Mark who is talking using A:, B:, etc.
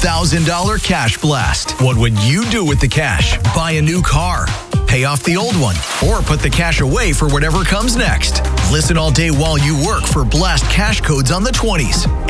A: $1,000 cash blast. What would you do with the cash? Buy a new car, pay off the old one, or put the cash away for whatever comes next. Listen all day while you work for Blast cash codes on the 20s.